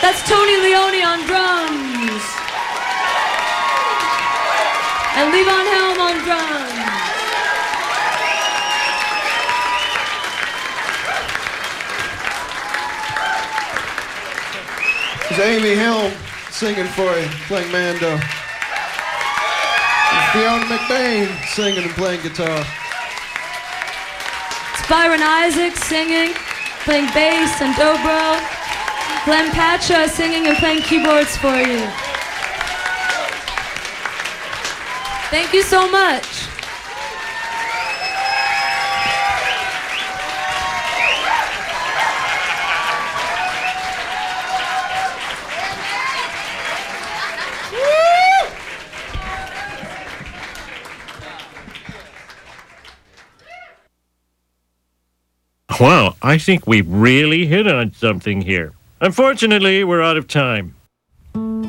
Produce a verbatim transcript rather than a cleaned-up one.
That's Tony Leone on drums. And Levon Helm on drums. There's Amy Helm singing for you, playing mando. There's Fiona McBain singing and playing guitar. It's Byron Isaacs singing, playing bass and dobro. Glenn Patra singing and playing keyboards for you. Thank you so much. Wow, I think we really hit on something here. Unfortunately, we're out of time.